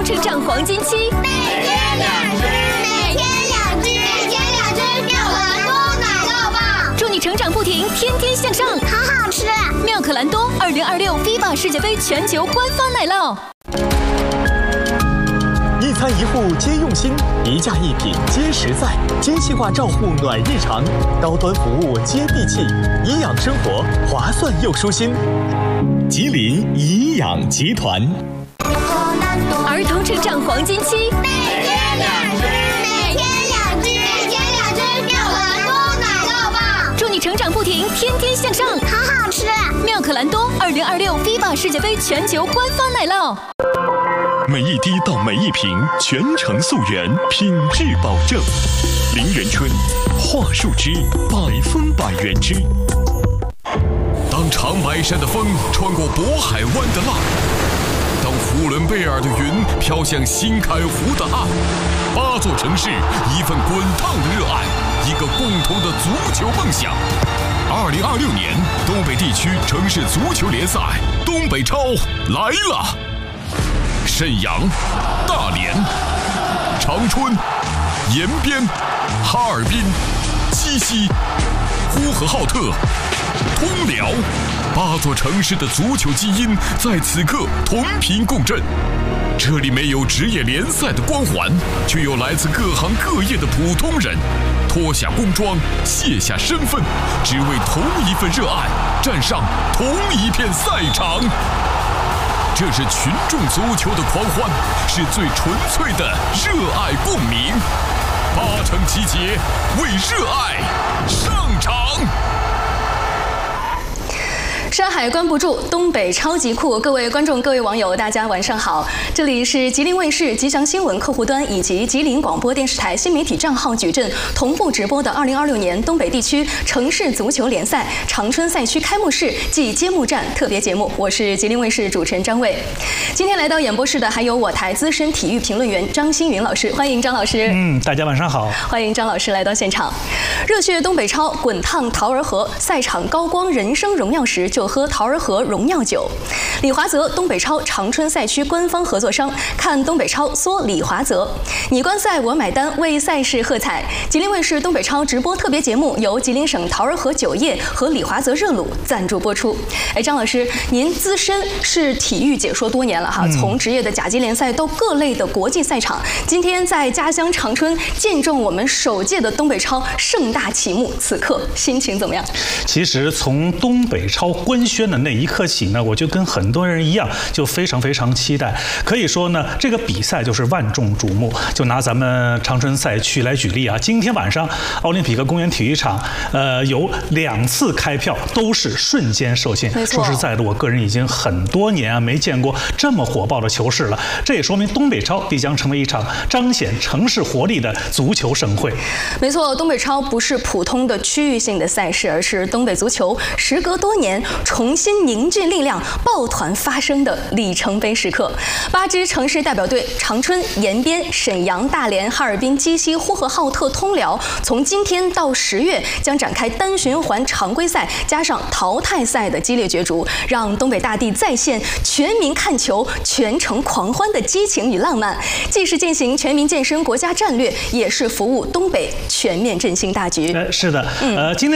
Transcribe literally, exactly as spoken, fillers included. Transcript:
成长黄金期， 每天两只，每天两只，每天两只妙可蓝多奶酪棒， 祝你成长不停，天天向上， 好好吃。 妙可蓝多二零二六 FIFA 世界杯全球官方奶酪。 一餐一户皆用心，一价一品皆实在，精细化照护暖日常，高端服务接地气，营养生活划算又舒心。吉林营养集团。 儿童成长黄金期， 每天两只，每天两只，每天两只妙可蓝多奶酪棒， 祝你成长不停，天天向上， 好好吃。 妙可蓝多二零二六 FIFA 世界杯全球官方奶酪。 每一滴到每一瓶，全程溯源，品质保证。林源春，桦树汁，百分百原汁。 当长白山的风穿过渤海湾的浪，当呼伦贝尔的云飘向新开湖的岸，八座城市，一份滚烫的热爱，一个共同的足球梦想。二零二六年东北地区城市足球联赛东北超来了。沈阳、大连、长春、延边、哈尔滨、鸡西、呼和浩特、通辽，八座城市的足球基因在此刻同频共振。这里没有职业联赛的光环，却有来自各行各业的普通人，脱下工装，卸下身份，只为同一份热爱，站上同一片赛场。这是群众足球的狂欢，是最纯粹的热爱共鸣。八城集结，为热爱上场。 山海关不住，东北超级酷！各位观众、各位网友，大家晚上好！这里是吉林卫视吉祥新闻客户端以及吉林广播电视台新媒体账号矩阵同步直播的二零二六年东北地区城市足球联赛长春赛区开幕式暨揭幕战特别节目，我是吉林卫视主持人张卫。今天来到演播室的还有我台资深体育评论员张新云老师，欢迎张老师。 嗯，大家晚上好， 欢迎张老师来到现场。热血东北超，滚烫桃儿河，赛场高光人生荣耀时就喝桃儿河荣耀酒。李华泽东北超长春赛区官方合作商，看东北超缩李华泽。你观赛我买单，为赛事喝彩。吉林卫视东北超直播特别节目由吉林省桃儿河酒业和李华泽热卤赞助播出。哎，张老师，您资深是体育解说多年了哈， 嗯、 从职业的甲级联赛到各类的国际赛场，今天在家乡长春见证我们首届的东北超盛大启幕，此刻心情怎么样？ 其实从东北超官宣的那一刻起呢，我就跟很多人一样，就非常非常期待。可以说呢，这个比赛就是万众瞩目。就拿咱们长春赛区来举例啊，今天晚上奥林匹克公园体育场，呃，有两次开票都是瞬间售罄。说实在的，我个人已经很多年啊没见过这么火爆的球市了。这也说明东北超必将成为一场彰显城市活力的足球盛会。 没错，东北超不是普通的区域性的赛事，而是东北足球时隔多年重新凝聚力量、抱团发声的里程碑时刻。八支城市代表队——长春、延边、沈阳、大连、哈尔滨、鸡西、呼和浩特、通辽，从今天到十月将展开单循环常规赛加上淘汰赛的激烈角逐，让东北大地再现全民看球、全城狂欢的激情与浪漫。既是进行全民健身国家战略，也是服务东北全面振兴大局。 呃，是的，呃，今天。